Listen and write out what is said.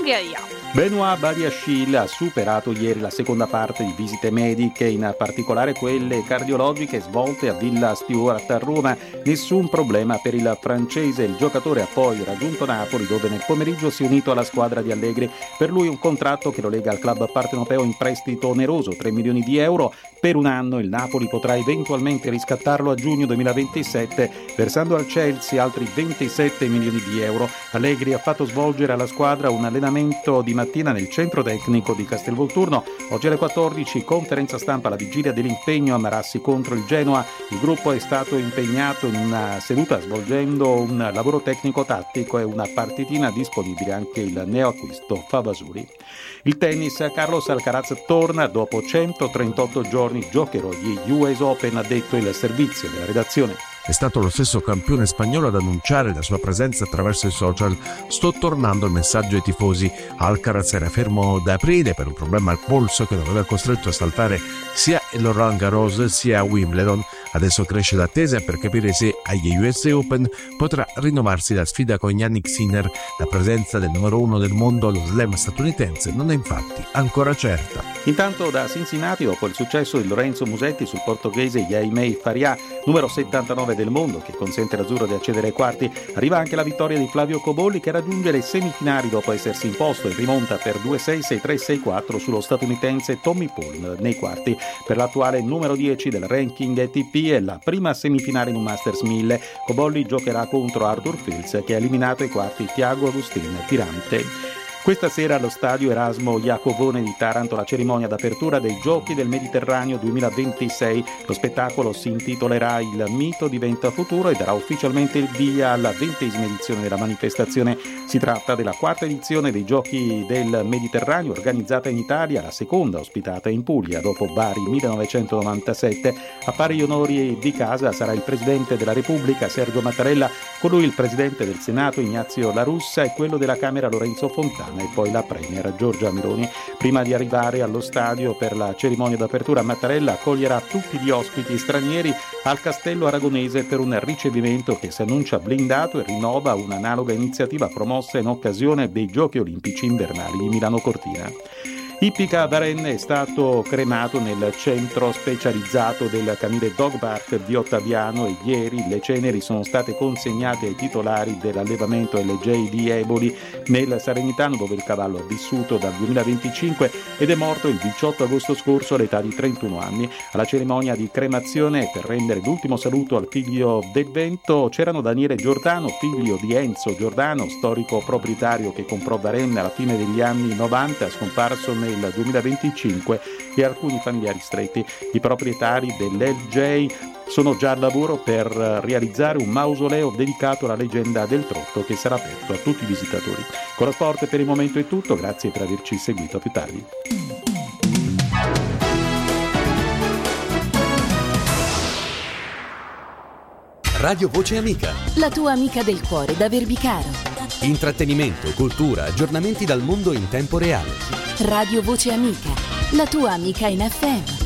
Ungheria. Benoît Badiashile ha superato ieri la seconda parte di visite mediche, in particolare quelle cardiologiche svolte a Villa Stuart a Roma. Nessun problema per il francese. Il giocatore ha poi raggiunto Napoli, dove nel pomeriggio si è unito alla squadra di Allegri. Per lui un contratto che lo lega al club partenopeo in prestito oneroso, 3 milioni di euro per un anno. Il Napoli potrà eventualmente riscattarlo a giugno 2027, versando al Chelsea altri 27 milioni di euro. Allegri ha fatto svolgere alla squadra un allenamento di mattina nel centro tecnico di Castelvolturno. Oggi alle 14 conferenza stampa alla vigilia dell'impegno a Marassi contro il Genoa. Il gruppo è stato impegnato in una seduta svolgendo un lavoro tecnico-tattico e una partitina disponibile anche il neoacquisto Favasuri. Il tennis, Carlos Alcaraz torna dopo 138 giorni, giocherò gli US Open, ha detto il servizio della redazione. È stato lo stesso campione spagnolo ad annunciare la sua presenza attraverso i social. Sto tornando, il messaggio ai tifosi. Alcaraz era fermo da aprile per un problema al polso che lo aveva costretto a saltare sia a Roland Garros sia a Wimbledon. Adesso cresce l'attesa per capire se agli US Open potrà rinnovarsi la sfida con Jannik Sinner. La presenza del numero 1 del mondo allo slam statunitense non è infatti ancora certa. Intanto da Cincinnati, dopo il successo di Lorenzo Musetti sul portoghese Jaime Faria, numero 79 del mondo, che consente all'azzurro di accedere ai quarti, arriva anche la vittoria di Flavio Cobolli, che raggiunge le semifinali dopo essersi imposto e rimonta per 2-6, 6-3, 6-4 sullo statunitense Tommy Paul nei quarti. Per l'attuale numero 10 del ranking ATP è la prima semifinale in un Masters 1000. Cobolli giocherà contro Arthur Fils, che ha eliminato ai quarti Thiago Agustin Tirante. Questa sera allo stadio Erasmo Iacovone di Taranto la cerimonia d'apertura dei Giochi del Mediterraneo 2026. Lo spettacolo si intitolerà Il mito diventa futuro e darà ufficialmente il via alla 20ª edizione della manifestazione. Si tratta della quarta edizione dei Giochi del Mediterraneo organizzata in Italia, la seconda ospitata in Puglia dopo Bari 1997. A fare gli onori di casa sarà il Presidente della Repubblica Sergio Mattarella, con lui il Presidente del Senato Ignazio La Russa e quello della Camera Lorenzo Fontana, e poi la Premier Giorgia Meloni. Prima di arrivare allo stadio per la cerimonia d'apertura, Mattarella accoglierà tutti gli ospiti stranieri al Castello Aragonese per un ricevimento che si annuncia blindato e rinnova un'analoga iniziativa promossa in occasione dei Giochi Olimpici Invernali di Milano Cortina. Ippica Varen è stato cremato nel centro specializzato del canile Dog Park di Ottaviano e ieri le ceneri sono state consegnate ai titolari dell'allevamento LJ di Eboli nel Salernitano, dove il cavallo ha vissuto dal 2025 ed è morto il 18 agosto scorso all'età di 31 anni. Alla cerimonia di cremazione, per rendere l'ultimo saluto al figlio del vento, c'erano Daniele Giordano, figlio di Enzo Giordano, storico proprietario che comprò Varenna alla fine degli anni 90, scomparso nel 2025, e alcuni familiari stretti. I proprietari dell'LJ sono già al lavoro per realizzare un mausoleo dedicato alla leggenda del trotto che sarà aperto a tutti i visitatori. Con lo sport per il momento è tutto, grazie per averci seguito, a più tardi. Radio Voce Amica, la tua amica del cuore da Verbicaro. Intrattenimento, cultura, aggiornamenti dal mondo in tempo reale. Radio Voce Amica, la tua amica in FM.